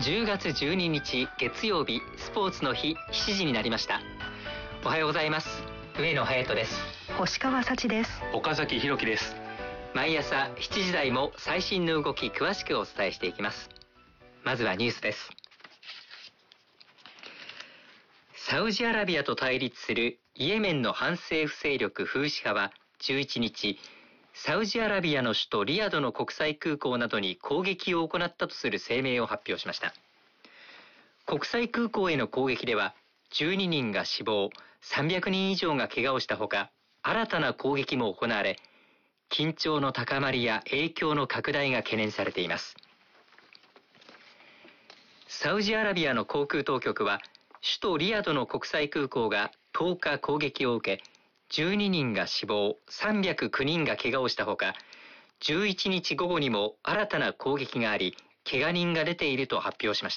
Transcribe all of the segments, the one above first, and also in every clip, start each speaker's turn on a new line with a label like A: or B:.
A: 10月12日月曜日、スポーツの日、7時になりました。おはようございます。上野隼人です。
B: 星川幸です。
C: 岡崎弘樹です。
A: 毎朝7時台も最新の動き詳しくお伝えしていきます。まずはニュースです。サウジアラビアと対立するイエメンの反政府勢力フーシ派は11日、サウジアラビアの首都リヤドの国際空港などに攻撃を行ったとする声明を発表しました。国際空港への攻撃では12人が死亡、300人以上が怪我をしたほか、新たな攻撃も行われ、緊張の高まりや影響の拡大が懸念されています。サウジアラビアの航空当局は、首都リヤドの国際空港が10日攻撃を受け、12人が死亡、309人が怪我をしたほか、11日午後にも新たな攻撃があり、怪我人が出ていると発表しました。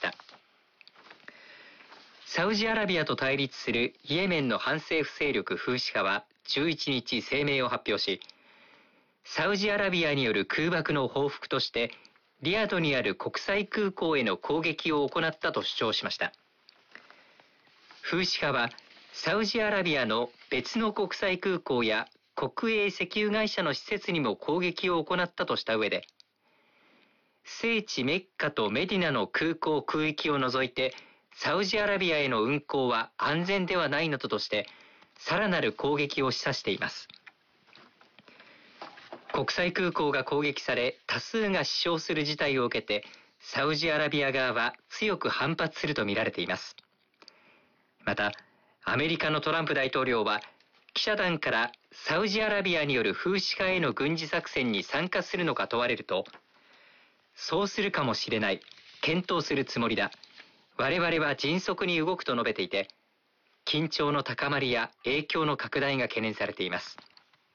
A: サウジアラビアと対立するイエメンの反政府勢力フーシ派は11日声明を発表し、サウジアラビアによる空爆の報復として、リヤドにある国際空港への攻撃を行ったと主張しました。フーシ派は、サウジアラビアの別の国際空港や国営石油会社の施設にも攻撃を行ったとした上で、聖地メッカとメディナの空港空域を除いて、サウジアラビアへの運航は安全ではないなどとして、さらなる攻撃を示唆しています。国際空港が攻撃され、多数が死傷する事態を受けて、サウジアラビア側は強く反発するとみられています。また、アメリカのトランプ大統領は、記者団からサウジアラビアによるフーシ派への軍事作戦に参加するのか問われると、そうするかもしれない、検討するつもりだ、我々は迅速に動くと述べていて、緊張の高まりや影響の拡大が懸念されています。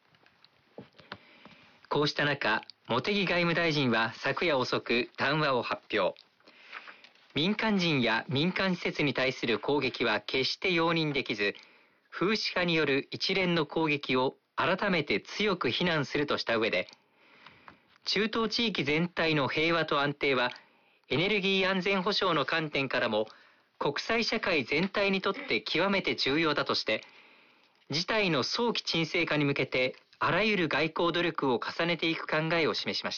A: こうした中、茂木外務大臣は昨夜遅く談話を発表。民間人や民間施設に対する攻撃は決して容認できず、フーシ派による一連の攻撃を改めて強く非難するとした上で、中東地域全体の平和と安定は、エネルギー安全保障の観点からも、国際社会全体にとって極めて重要だとして、事態の早期沈静化に向けて、あらゆる外交努力を重ねていく考えを示しました。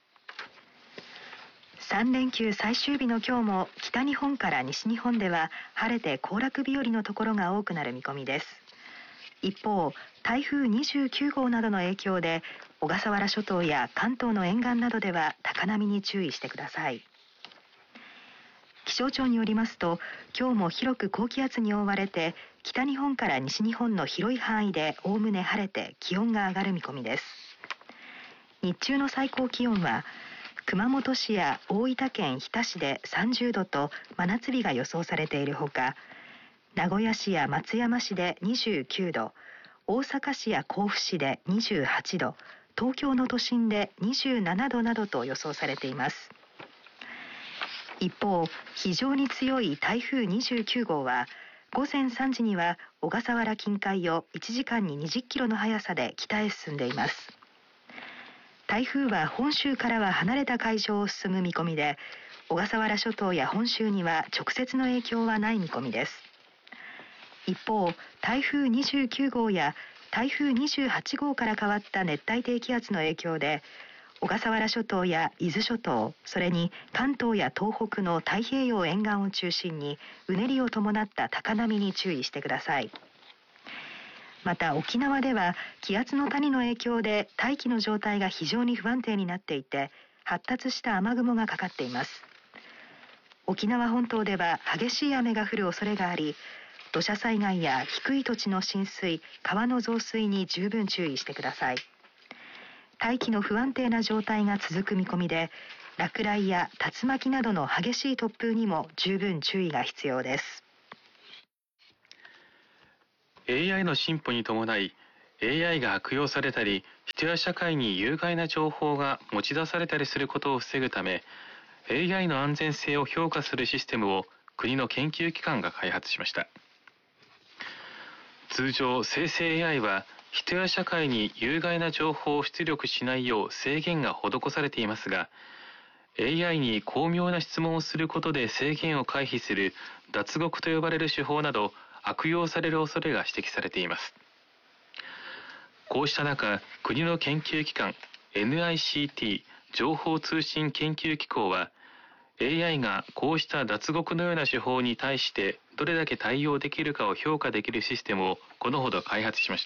B: 3連休最終日の今日も北日本から西日本では晴れて行楽日和のところが多くなる見込みです。一方、台風29号などの影響で小笠原諸島や関東の沿岸などでは高波に注意してください。気象庁によりますと、今日も広く高気圧に覆われて北日本から西日本の広い範囲でおおむね晴れて気温が上がる見込みです。日中の最高気温は熊本市や大分県日田市で30度と真夏日が予想されているほか、名古屋市や松山市で29度、大阪市や甲府市で28度、東京の都心で27度などと予想されています。一方、非常に強い台風29号は午前3時には小笠原近海を1時間に20キロの速さで北へ進んでいます。台風は本州からは離れた海上を進む見込みで、小笠原諸島や本州には直接の影響はない見込みです。一方、台風29号や台風28号から変わった熱帯低気圧の影響で、小笠原諸島や伊豆諸島、それに関東や東北の太平洋沿岸を中心にうねりを伴った高波に注意してください。また沖縄では気圧の谷の影響で大気の状態が非常に不安定になっていて、発達した雨雲がかかっています。沖縄本島では激しい雨が降る恐れがあり、土砂災害や低い土地の浸水、川の増水に十分注意してください。大気の不安定な状態が続く見込みで、落雷や竜巻などの激しい突風にも十分注意が必要です。
C: AI の進歩に伴い、AI が悪用されたり、人や社会に有害な情報が持ち出されたりすることを防ぐため、AI の安全性を評価するシステムを国の研究機関が開発しました。通常、生成 AI は人や社会に有害な情報を出力しないよう制限が施されていますが、 AI に巧妙な質問をすることで制限を回避する脱獄と呼ばれる手法など悪用される恐れが指摘されています。こうした中、国の研究機関 NICT 情報通信研究機構は AI がこうした脱獄のような手法に対してどれだけ対応できるかを評価できるシステムをこのほど開発しました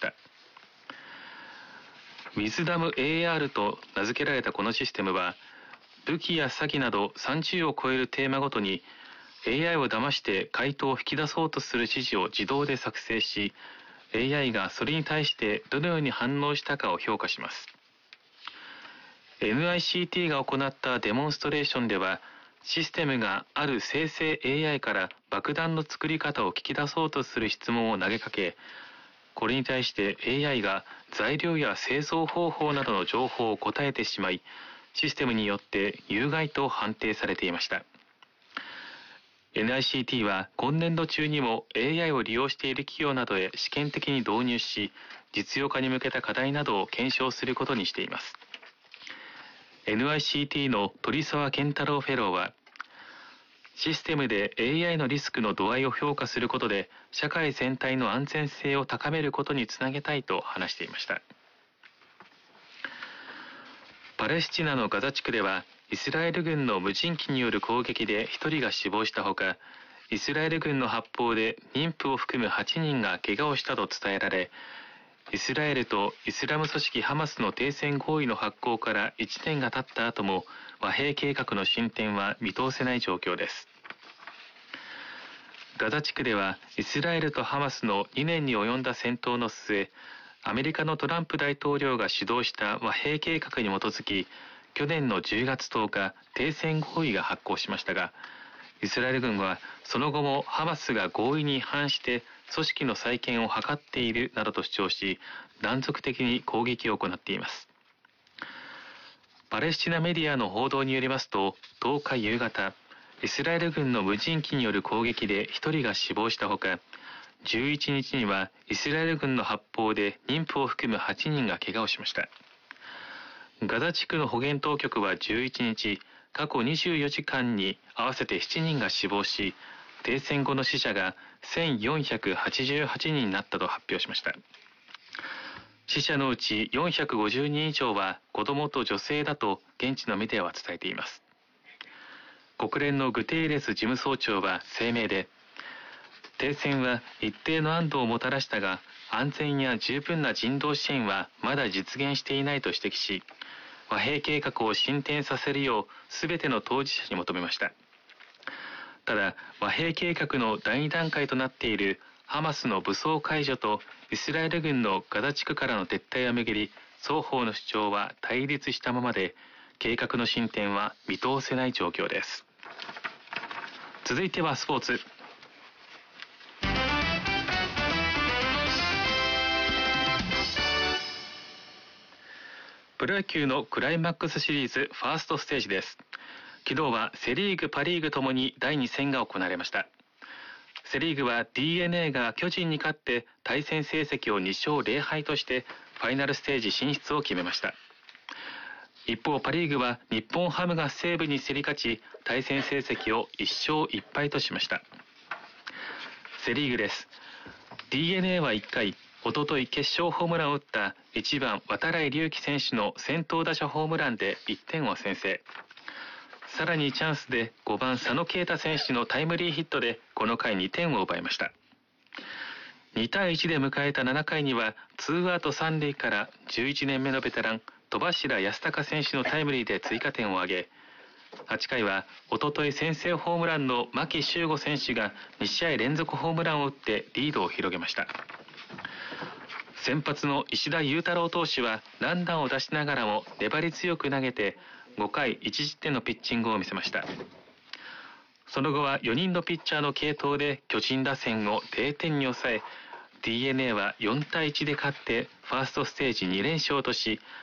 C: 。Wisdom AR と名付けられたこのシステムは、武器や詐欺など30を超えるテーマごとに AI を騙して回答を引き出そうとする指示を自動で作成し、AI がそれに対してどのように反応したかを評価します。NICT が行ったデモンストレーションでは、システムがある生成 AI から爆弾の作り方を聞き出そうとする質問を投げかけ、これに対して AI が材料や製造方法などの情報を答えてしまい、システムによって有害と判定されていました。NICT は今年度中にも AI を利用している企業などへ試験的に導入し、実用化に向けた課題などを検証することにしています。NICT の鳥沢健太郎フェローは、システムで AI のリスクの度合いを評価することで社会全体の安全性を高めることにつなげたいと話していました。パレスチナのガザ地区ではイスラエル軍の無人機による攻撃で1人が死亡したほか、イスラエル軍の発砲で妊婦を含む8人が怪我をしたと伝えられ、イスラエルとイスラム組織ハマスの停戦合意の発効から1年が経った後も和平計画の進展は見通せない状況です。ガザ地区ではイスラエルとハマスの2年に及んだ戦闘の末、アメリカのトランプ大統領が主導した和平計画に基づき、去年の10月10日停戦合意が発効しましたが、イスラエル軍はその後もハマスが合意に違反して組織の再建を図っているなどと主張し、断続的に攻撃を行っています。パレスチナメディアの報道によりますと、10日夕方、イスラエル軍の無人機による攻撃で1人が死亡したほか、11日にはイスラエル軍の発砲で妊婦を含む8人が怪我をしました。ガザ地区の保健当局は11日、過去24時間に合わせて7人が死亡し、停戦後の死者が1488人になったと発表しました。死者のうち450人以上は子どもと女性だと現地のメディアは伝えています。国連のグテーレス事務総長は声明で、停戦は一定の安堵をもたらしたが、安全や十分な人道支援はまだ実現していないと指摘し、和平計画を進展させるようすべての当事者に求めました。ただ、和平計画の第2段階となっているハマスの武装解除とイスラエル軍のガザ地区からの撤退をめぐり、双方の主張は対立したままで、計画の進展は見通せない状況です。続いてはスポーツ。プロ野球のクライマックスシリーズファーストステージです。昨日はセリーグ、パリーグともに第2戦が行われました。セリーグは DNA が巨人に勝って対戦成績を2勝0敗としてファイナルステージ進出を決めました。一方パリーグは日本ハムが西武に競り勝ち、対戦成績を1勝1敗としました。セリーグです。 DNA は1回、おととい決勝ホームランを打った1番渡来龍樹選手の先頭打者ホームランで1点を先制。さらにチャンスで5番佐野啓太選手のタイムリーヒットでこの回2点を奪いました。2対1で迎えた7回にはツーアウト3塁から11年目のベテラン戸柱康隆選手のタイムリーで追加点を挙げ、8回はおととい先制ホームランの牧秀悟選手が2試合連続ホームランを打ってリードを広げました。先発の石田雄太郎投手はランナーを出しながらも粘り強く投げて5回1失点のピッチングを見せました。その後は4人のピッチャーの継投で巨人打線を0点に抑え、 DNA は4対1で勝ってファーストステージ2連勝とし、